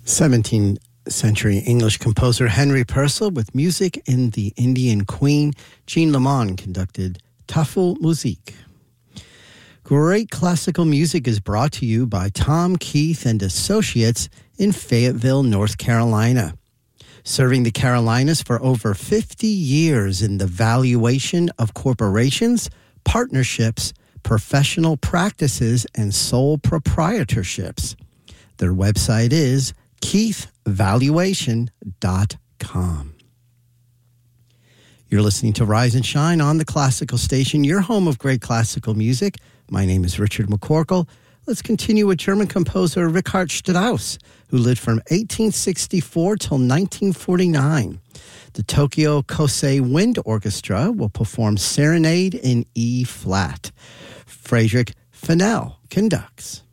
17th century English composer Henry Purcell with music in the Indian Queen. Jean Lamont conducted Tafel Musik. Great classical music is brought to you by Tom Keith and Associates in Fayetteville, North Carolina. Serving the Carolinas for over 50 years in the valuation of corporations, partnerships, professional practices, and sole proprietorships. Their website is keithvaluation.com. You're listening to Rise and Shine on the Classical Station, your home of great classical music. My name is Richard McCorkle. Let's continue with German composer Richard Strauss, who lived from 1864 till 1949. The Tokyo Kosei Wind Orchestra will perform Serenade in E-flat. Friedrich Fennell conducts.